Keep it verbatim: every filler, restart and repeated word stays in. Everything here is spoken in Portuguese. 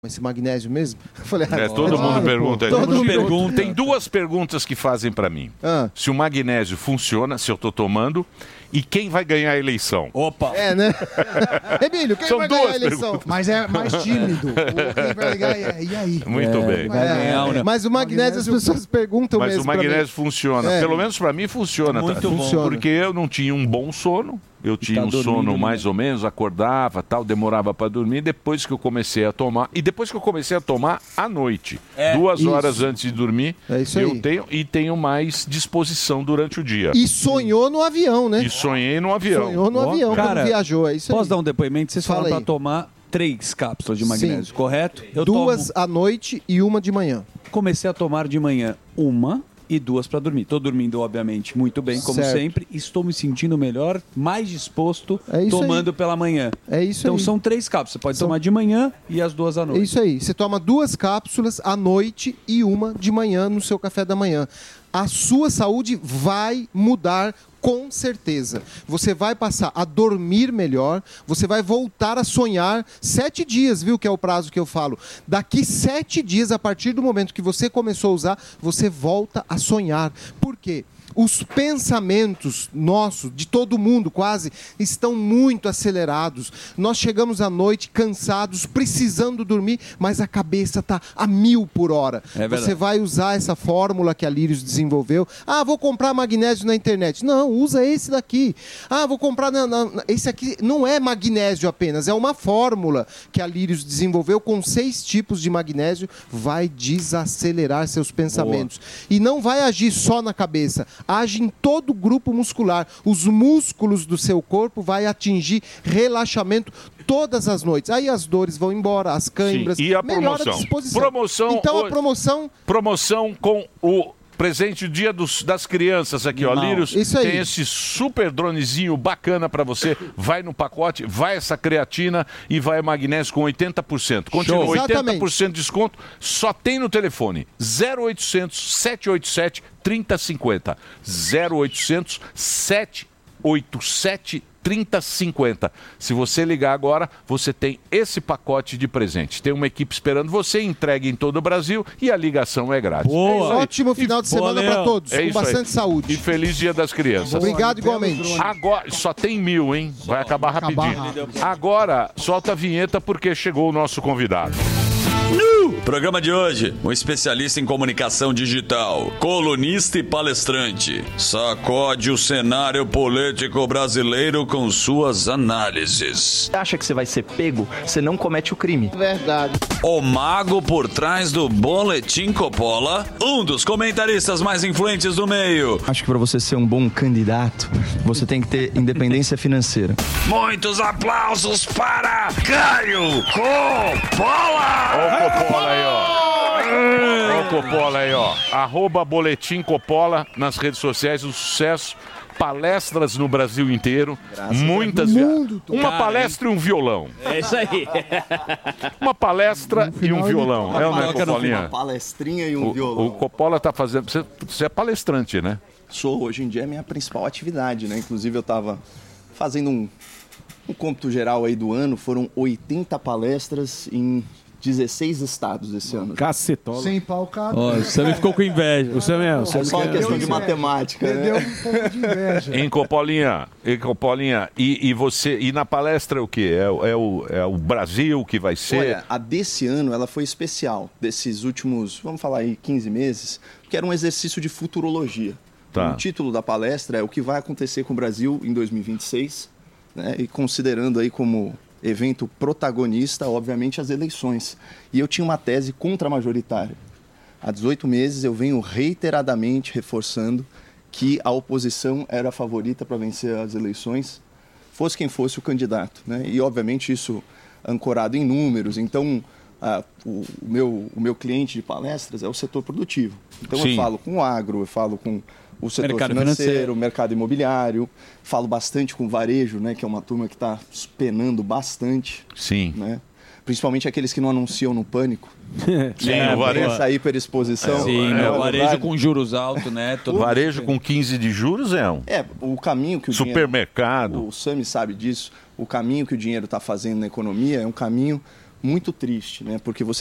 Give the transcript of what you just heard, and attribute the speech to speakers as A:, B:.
A: esse magnésio mesmo? Eu falei,
B: é, todo
A: claro,
B: mundo pergunta.
A: Todo
B: mundo
A: mundo
B: pergunta. Tem duas perguntas que fazem para mim. Ah. Se o magnésio funciona, se eu estou tomando, e quem vai ganhar a eleição.
C: Opa!
A: É, né? Emílio, quem
B: São
A: vai
B: duas
A: ganhar a eleição?
B: perguntas.
D: Mas é mais tímido. Quem vai ganhar, e aí?
B: Muito
C: É,
B: bem.
C: vai ganhar,
A: É,
C: né?
A: mas o magnésio, as pessoas perguntam
B: Mas
A: mesmo
B: o
A: pra mim.
B: magnésio funciona.
A: É.
B: Pelo menos para mim funciona.
C: Muito
B: tá?
C: bom.
A: Funciona.
B: Porque eu não tinha um bom sono. Eu tinha
C: tá
B: um sono
C: dormindo,
B: mais
C: né?
B: ou menos, acordava, tal, demorava para dormir. Depois que eu comecei a tomar, e depois que eu comecei a tomar à noite,
C: É,
B: duas
A: isso.
B: horas antes de dormir,
A: É isso
B: eu
A: aí.
B: tenho e tenho mais disposição durante o dia.
A: E sonhou no avião, né?
B: E sonhei no avião.
A: Sonhou no
C: Ó,
A: avião
C: cara,
A: quando viajou, é isso aí.
C: Posso dar um depoimento? Vocês
A: Fala
C: falaram
A: aí.
C: para tomar três cápsulas de magnésio,
A: Sim.
C: correto? Eu
A: Duas
C: tomo-
A: à noite e uma de manhã.
C: comecei a tomar de manhã uma e duas para dormir. Estou dormindo, obviamente, muito bem, como
A: Certo.
C: sempre. Estou me sentindo melhor, mais disposto,
A: É isso
C: tomando pela manhã.
A: É isso
C: Então
A: aí.
C: são três cápsulas. Você pode
A: São-
C: tomar de manhã e as duas à
A: É
C: noite.
A: isso aí. Você toma duas cápsulas à noite e uma de manhã no seu café da manhã. A sua saúde vai mudar com certeza. Você vai passar a dormir melhor, você vai voltar a sonhar sete dias, viu, que é o prazo que eu falo. Daqui sete dias, a partir do momento que você começou a usar, você volta a sonhar. Por quê? Os pensamentos nossos, de todo mundo quase, estão muito acelerados. Nós chegamos à noite cansados, precisando dormir, mas a cabeça está a mil por hora.
C: É verdade.
A: Você vai usar essa fórmula que a Lírios desenvolveu. Ah, vou comprar magnésio na internet. Não, usa esse daqui. Ah, vou comprar... Na, na, na- esse aqui não é magnésio apenas, é uma fórmula que a Lírios desenvolveu com seis tipos de magnésio. Vai desacelerar seus pensamentos. E não vai agir só na cabeça. Age em todo o grupo muscular. Os músculos do seu corpo vai atingir relaxamento todas as noites. Aí as dores vão embora, as câimbras.
B: Sim. E a
A: melhora
B: promoção?
A: disposição.
B: Promoção
A: Então a
B: hoje-
A: promoção...
B: Promoção com o presente do Dia dos- das Crianças aqui, ó.
C: Não.
B: Lírios
A: Isso aí.
B: tem esse super dronezinho bacana pra você. Vai no pacote, vai essa creatina e vai magnésio com oitenta por cento. Continua,
A: Show.
B: oitenta por cento de desconto. Só tem no telefone. zero oitocentos, sete oito sete, trinta cinquenta. zero oitocentos, sete oito sete, trinta cinquenta. Se você ligar agora, você tem esse pacote de presente. Tem uma equipe esperando você, entrega em todo o Brasil e a ligação é grátis.
C: Boa.
B: É isso aí.
A: Ótimo final de
C: Boa,
A: semana para
C: Leão.
A: todos,
B: É
A: com
B: isso aí.
A: bastante saúde.
B: E feliz Dia das Crianças.
A: Obrigado igualmente.
B: Agora, só tem mil, hein? Vai acabar
D: acabar
B: rapidinho. Agora, solta a vinheta porque chegou o nosso convidado.
E: Programa de hoje, um especialista em comunicação digital, colunista e palestrante, sacode o cenário político brasileiro com suas análises.
F: Você acha que você vai ser pego, você não comete o crime.
A: Verdade.
E: O mago por trás do Boletim Coppola, um dos comentaristas mais influentes do meio.
F: Acho que para você ser um bom candidato, você tem que ter independência financeira.
E: Muitos aplausos para Caio Coppola!
B: Olha o Coppola aí, ó. Olha o Coppola aí, ó. Arroba Boletim Coppola nas redes sociais, um sucesso. Palestras no Brasil inteiro. Muitas viagens. Uma
C: Cara,
B: palestra e um violão.
C: É isso aí.
B: Uma palestra e um violão. É o né, Coppolinha?
G: Palestrinha e um
B: O,
G: violão.
B: o Coppola tá fazendo. Você, você é palestrante, né?
G: Sou, hoje em dia é minha principal atividade, né? Inclusive eu tava fazendo um, um cômputo geral aí do ano, foram oitenta palestras em dezesseis estados esse ano.
H: Cacetola.
D: Sem pau, cara.
H: Ó, o Sam ficou com inveja. O Sam é, o Sam
G: É só uma
H: quer-
G: questão de matemática,
D: Perdeu
G: né?
D: um pouco de inveja.
B: Em Coppolinha, em Coppolinha, e, e você, e na palestra o quê? É, o- é, o, é o Brasil que vai ser?
G: Olha, a desse ano ela foi especial, desses últimos, vamos falar aí, quinze meses, que era um exercício de futurologia.
B: Tá.
G: O título da palestra é o que vai acontecer com o Brasil em dois mil e vinte e seis, né? E considerando aí como evento protagonista, obviamente, as eleições. E eu tinha uma tese contra-majoritária. Há dezoito meses eu venho reiteradamente reforçando que a oposição era a favorita para vencer as eleições, fosse quem fosse o candidato, né? E, obviamente, isso ancorado em números. Então, ah, o, o, meu, o meu cliente de palestras é o setor produtivo. Então,
B: Sim.
G: eu falo com o agro, eu falo com o setor
C: Mercado
G: financeiro,
C: financeiro.
G: o mercado imobiliário, falo bastante com o varejo, né, que é uma turma que está penando bastante,
B: Sim.
G: né? Principalmente aqueles que não anunciam no pânico.
B: Sim,
G: né?
B: o varejo.
G: Essa hiperexposição.
C: Sim,
G: né?
C: meu,
G: Na
C: varejo
G: verdade,
C: com juros altos, né? Todo
B: Varejo com quinze de juros é um.
G: É, o caminho que o
B: Supermercado.
G: dinheiro... O Sami sabe disso. O caminho que o dinheiro está fazendo na economia é um caminho muito triste, né? Porque você